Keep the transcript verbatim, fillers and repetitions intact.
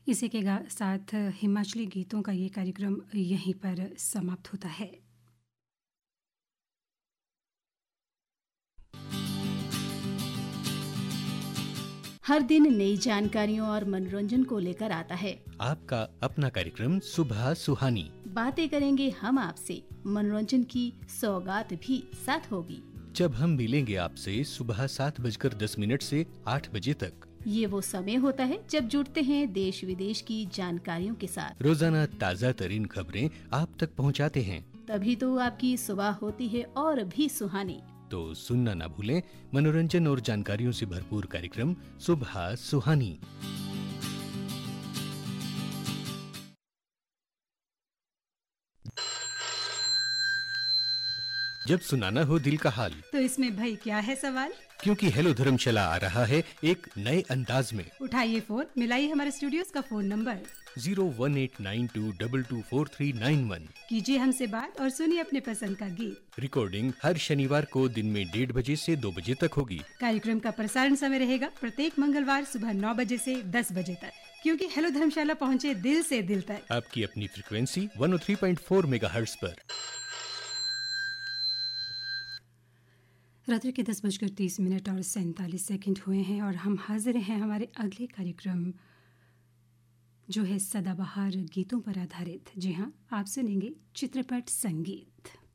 इसी के साथ हिमाचली गीतों का ये कार्यक्रम यहीं पर समाप्त होता है। हर दिन नई जानकारियों और मनोरंजन को लेकर आता है आपका अपना कार्यक्रम सुबह सुहानी। बातें करेंगे हम आपसे, मनोरंजन की सौगात भी साथ होगी। जब हम मिलेंगे आपसे सुबह सात बजकर दस मिनट से आठ बजे तक। ये वो समय होता है जब जुड़ते हैं देश विदेश की जानकारियों के साथ। रोजाना ताज़ा तरीन खबरें आप तक पहुंचाते हैं, तभी तो आपकी सुबह होती है और भी सुहानी। तो सुनना ना भूलें मनोरंजन और जानकारियों से भरपूर कार्यक्रम सुबह सुहानी। जब सुनाना हो दिल का हाल, तो इसमें भाई क्या है सवाल? क्योंकि हेलो धर्मशाला आ रहा है एक नए अंदाज में। उठाइए फोन, मिलाइए हमारे स्टूडियोज का phone number zero one eight nine to double two four three nine one. कीजिए हमसे बात और सुनिए अपने पसंद का गीत। रिकॉर्डिंग हर शनिवार को दिन में डेढ़ बजे से दो बजे तक होगी। कार्यक्रम का प्रसारण समय रहेगा प्रत्येक मंगलवार सुबह नौ बजे से दस बजे तक, क्योंकि हेलो धर्मशाला पहुँचे दिल से दिल तक। आपकी अपनी frequency one O three point four megahertz पर। रात्रि के दस बजकर तीस मिनट और सैंतालीस सेकंड हुए हैं और हम हाजिर हैं हमारे अगले कार्यक्रम जो है सदाबहार गीतों पर आधारित। जी हाँ, आप सुनेंगे चित्रपट संगीत।